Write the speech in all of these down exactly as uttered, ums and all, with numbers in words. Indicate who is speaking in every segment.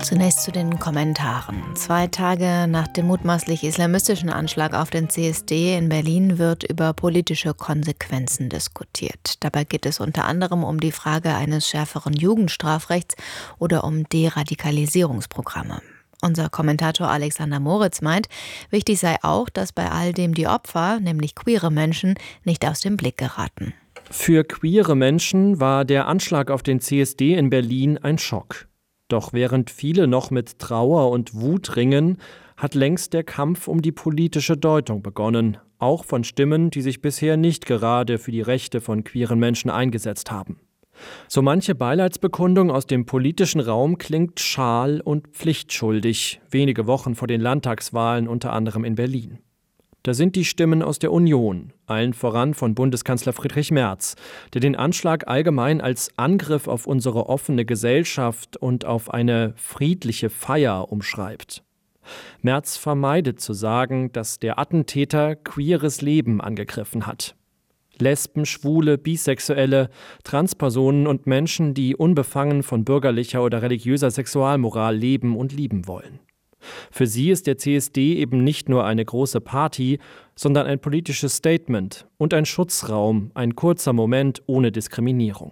Speaker 1: Zunächst zu den Kommentaren. Zwei Tage nach dem mutmaßlich islamistischen Anschlag auf den C S D in Berlin wird über politische Konsequenzen diskutiert. Dabei geht es unter anderem um die Frage eines schärferen Jugendstrafrechts oder um Deradikalisierungsprogramme. Unser Kommentator Alexander Moritz meint, wichtig sei auch, dass bei all dem die Opfer, nämlich queere Menschen, nicht aus dem Blick geraten.
Speaker 2: Für queere Menschen war der Anschlag auf den C S D in Berlin ein Schock. Doch während viele noch mit Trauer und Wut ringen, hat längst der Kampf um die politische Deutung begonnen, auch von Stimmen, die sich bisher nicht gerade für die Rechte von queeren Menschen eingesetzt haben. So manche Beileidsbekundung aus dem politischen Raum klingt schal und pflichtschuldig, wenige Wochen vor den Landtagswahlen, unter anderem in Berlin. Da sind die Stimmen aus der Union, allen voran von Bundeskanzler Friedrich Merz, der den Anschlag allgemein als Angriff auf unsere offene Gesellschaft und auf eine friedliche Feier umschreibt. Merz vermeidet zu sagen, dass der Attentäter queeres Leben angegriffen hat. Lesben, Schwule, Bisexuelle, Transpersonen und Menschen, die unbefangen von bürgerlicher oder religiöser Sexualmoral leben und lieben wollen. Für sie ist der C S D eben nicht nur eine große Party, sondern ein politisches Statement und ein Schutzraum, ein kurzer Moment ohne Diskriminierung.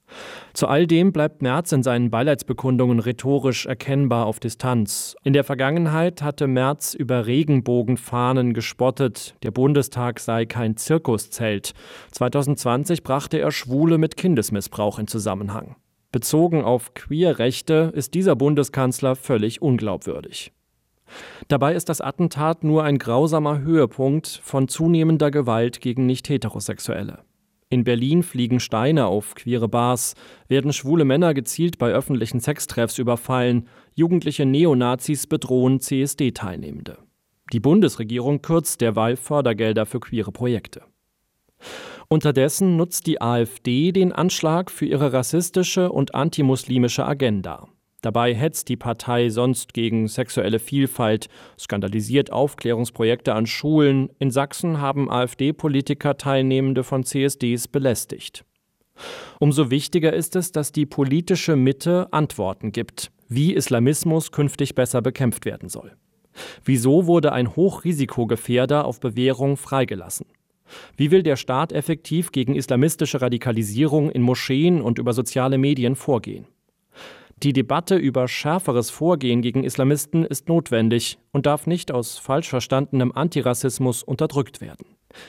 Speaker 2: Zu all dem bleibt Merz in seinen Beileidsbekundungen rhetorisch erkennbar auf Distanz. In der Vergangenheit hatte Merz über Regenbogenfahnen gespottet, der Bundestag sei kein Zirkuszelt. zwanzig zwanzig brachte er Schwule mit Kindesmissbrauch in Zusammenhang. Bezogen auf Queerrechte ist dieser Bundeskanzler völlig unglaubwürdig. Dabei ist das Attentat nur ein grausamer Höhepunkt von zunehmender Gewalt gegen Nicht-Heterosexuelle. In Berlin fliegen Steine auf queere Bars, werden schwule Männer gezielt bei öffentlichen Sextreffs überfallen, jugendliche Neonazis bedrohen C S D-Teilnehmende. Die Bundesregierung kürzt derweil Fördergelder für queere Projekte. Unterdessen nutzt die AfD den Anschlag für ihre rassistische und antimuslimische Agenda. Dabei hetzt die Partei sonst gegen sexuelle Vielfalt, skandalisiert Aufklärungsprojekte an Schulen. In Sachsen haben AfD-Politiker Teilnehmende von C S Ds belästigt. Umso wichtiger ist es, dass die politische Mitte Antworten gibt, wie Islamismus künftig besser bekämpft werden soll. Wieso wurde ein Hochrisikogefährder auf Bewährung freigelassen? Wie will der Staat effektiv gegen islamistische Radikalisierung in Moscheen und über soziale Medien vorgehen? Die Debatte über schärferes Vorgehen gegen Islamisten ist notwendig und darf nicht aus falsch verstandenem Antirassismus unterdrückt werden.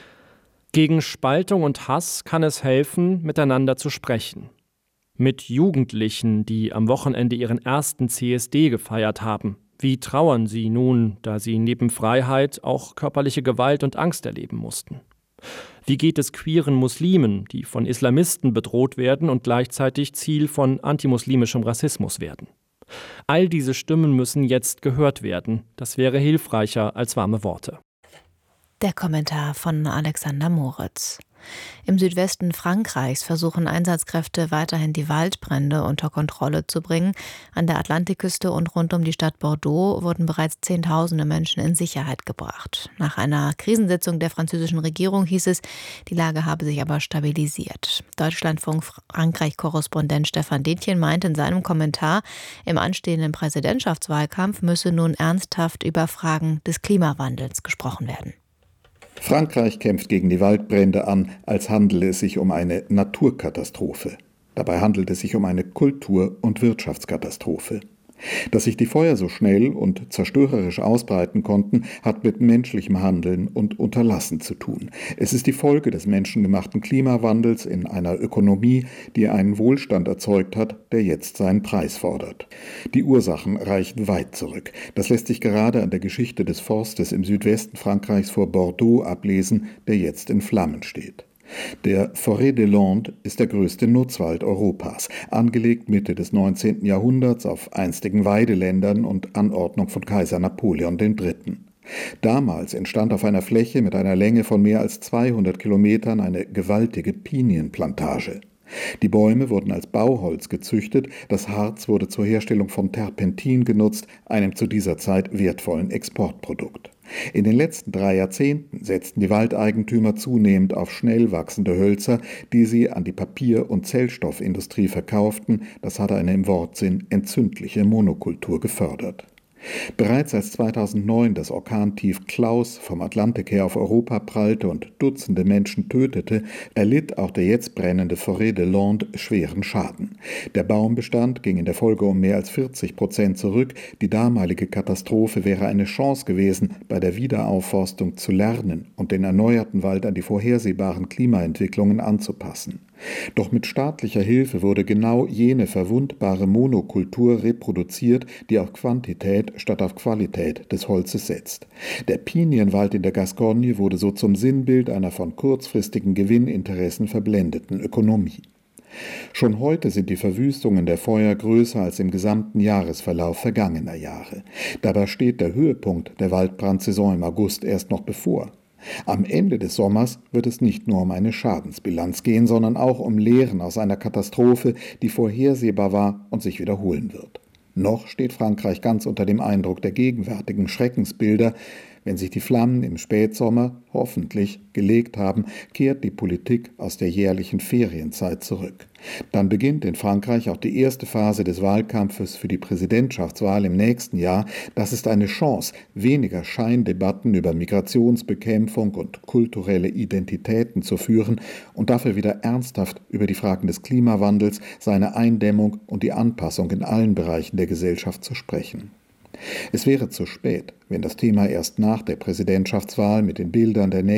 Speaker 2: Gegen Spaltung und Hass kann es helfen, miteinander zu sprechen. Mit Jugendlichen, die am Wochenende ihren ersten C S D gefeiert haben. Wie trauern sie nun, da sie neben Freiheit auch körperliche Gewalt und Angst erleben mussten? Wie geht es queeren Muslimen, die von Islamisten bedroht werden und gleichzeitig Ziel von antimuslimischem Rassismus werden? All diese Stimmen müssen jetzt gehört werden. Das wäre hilfreicher als warme Worte.
Speaker 1: Der Kommentar von Alexander Moritz. Im Südwesten Frankreichs versuchen Einsatzkräfte weiterhin die Waldbrände unter Kontrolle zu bringen. An der Atlantikküste und rund um die Stadt Bordeaux wurden bereits Zehntausende Menschen in Sicherheit gebracht. Nach einer Krisensitzung der französischen Regierung hieß es, die Lage habe sich aber stabilisiert. Deutschlandfunk Frankreich-Korrespondent Stefan Detjen meint in seinem Kommentar, im anstehenden Präsidentschaftswahlkampf müsse nun ernsthaft über Fragen des Klimawandels gesprochen werden.
Speaker 3: Frankreich kämpft gegen die Waldbrände an, als handele es sich um eine Naturkatastrophe. Dabei handelt es sich um eine Kultur- und Wirtschaftskatastrophe. Dass sich die Feuer so schnell und zerstörerisch ausbreiten konnten, hat mit menschlichem Handeln und Unterlassen zu tun. Es ist die Folge des menschengemachten Klimawandels in einer Ökonomie, die einen Wohlstand erzeugt hat, der jetzt seinen Preis fordert. Die Ursachen reichen weit zurück. Das lässt sich gerade an der Geschichte des Forstes im Südwesten Frankreichs vor Bordeaux ablesen, der jetzt in Flammen steht. Der Forêt des Landes ist der größte Nutzwald Europas, angelegt Mitte des neunzehnten Jahrhunderts auf einstigen Weideländern und Anordnung von Kaiser Napoleon der Dritte. Damals entstand auf einer Fläche mit einer Länge von mehr als zweihundert Kilometern eine gewaltige Pinienplantage. Die Bäume wurden als Bauholz gezüchtet, das Harz wurde zur Herstellung von Terpentin genutzt, einem zu dieser Zeit wertvollen Exportprodukt. In den letzten drei Jahrzehnten setzten die Waldeigentümer zunehmend auf schnell wachsende Hölzer, die sie an die Papier- und Zellstoffindustrie verkauften. Das hatte eine im Wortsinn entzündliche Monokultur gefördert. Bereits als zweitausendneun das Orkantief Klaus vom Atlantik her auf Europa prallte und Dutzende Menschen tötete, erlitt auch der jetzt brennende Forêt de Landes schweren Schaden. Der Baumbestand ging in der Folge um mehr als vierzig Prozent zurück. Die damalige Katastrophe wäre eine Chance gewesen, bei der Wiederaufforstung zu lernen und den erneuerten Wald an die vorhersehbaren Klimaentwicklungen anzupassen. Doch mit staatlicher Hilfe wurde genau jene verwundbare Monokultur reproduziert, die auf Quantität statt auf Qualität des Holzes setzt. Der Pinienwald in der Gascogne wurde so zum Sinnbild einer von kurzfristigen Gewinninteressen verblendeten Ökonomie. Schon heute sind die Verwüstungen der Feuer größer als im gesamten Jahresverlauf vergangener Jahre. Dabei steht der Höhepunkt der Waldbrandsaison im August erst noch bevor. Am Ende des Sommers wird es nicht nur um eine Schadensbilanz gehen, sondern auch um Lehren aus einer Katastrophe, die vorhersehbar war und sich wiederholen wird. Noch steht Frankreich ganz unter dem Eindruck der gegenwärtigen Schreckensbilder. Wenn sich die Flammen im Spätsommer hoffentlich gelegt haben, kehrt die Politik aus der jährlichen Ferienzeit zurück. Dann beginnt in Frankreich auch die erste Phase des Wahlkampfes für die Präsidentschaftswahl im nächsten Jahr. Das ist eine Chance, weniger Scheindebatten über Migrationsbekämpfung und kulturelle Identitäten zu führen und dafür wieder ernsthaft über die Fragen des Klimawandels, seine Eindämmung und die Anpassung in allen Bereichen der Gesellschaft zu sprechen. Es wäre zu spät, wenn das Thema erst nach der Präsidentschaftswahl mit den Bildern der